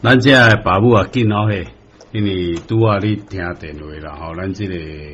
咱这爸母啊紧哦嘿，因为拄啊你听电话啦吼，咱这个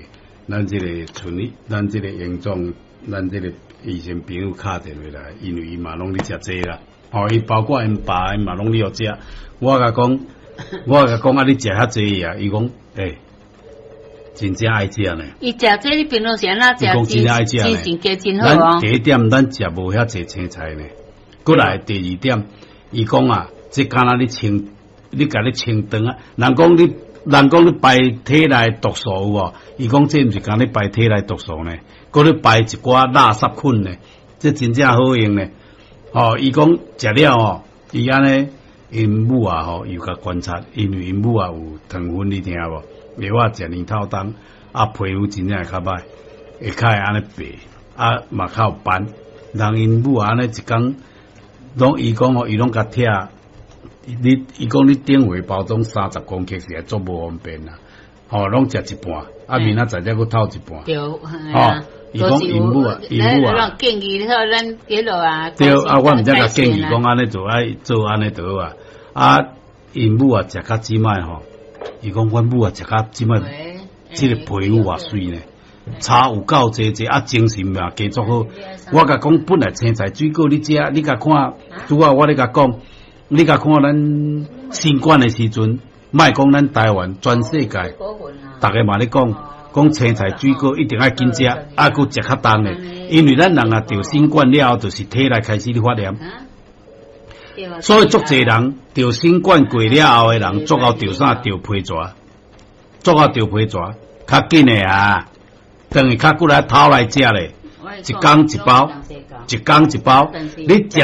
咱这个严总，咱这个医生朋友敲电话来，因为伊嘛拢咧食这啦，吼，伊包括因爸因嘛拢咧要食，我甲讲啊，你食遐济啊，伊讲真正爱食呢。 伊食这你平常时安怎食？ 伊讲真正爱食呢。 精神加真好哦。 咱第一点，咱食无遐济青菜呢。过来第二点，伊讲啊，即敢若你甲你清肠啊，人讲你排体内毒素有无？伊讲这毋是讲你排体内毒素呢，搁你排一寡垃圾菌呢，这真正好用呢。哦，伊讲食了哦，伊安尼因母啊吼，又甲观察，因为因母啊有糖分，你听无？药啊食年透当，啊皮肤真正会较歹，会较会安尼白，啊嘛较有斑。人因母啊安尼一工，拢伊讲吼，伊拢甲拆。伊讲你顶回包装30公克是会做无方便啦，吼，拢食一半，啊明仔载再搁偷一半。 对， 哦，伊讲因母啊， 建议你说咱迄落啊。 对，啊，我毋则甲建议讲安尼就爱做安尼就好啊。啊，因母啊食较即摆吼，伊讲阮母啊食较即摆，即个皮肤偌水呢，差有够济，啊精神嘛加足好。我甲讲本来青菜水果你食，你甲看，拄啊我咧甲讲。你甲看咱新冠的时阵，莫讲咱台湾，全世界，大家嘛咧讲青菜水果一定要紧食，啊，搁食较重的，因为咱人啊得新冠了后，就是体内开始咧发炎，所以足侪人得新冠过了后的人，足后得啥？得皮蛇，足后得皮蛇，较紧的啊，等于较过来偷来食咧，一工一包。一工一包，你食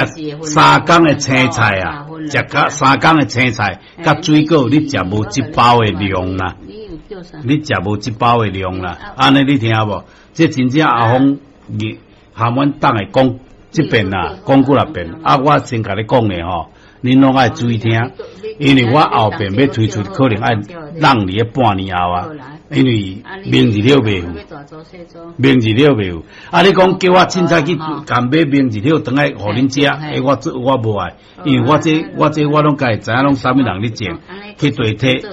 3工的青菜啊，食3工的青菜，甲水果，你食无一包的量啦。你食无一包的量啦，安尼你听无？这真正阿峰含阮党的讲这边啦，讲几啊遍。啊，我先甲你讲咧吼，恁拢爱注意听，因为我后边要推出，可能爱让你半年后啊。因为明日了袂有，啊！你讲叫我凊彩去干买明日了，等来互恁食，我无爱，因为我拢家知影，拢啥物人咧种，去地体。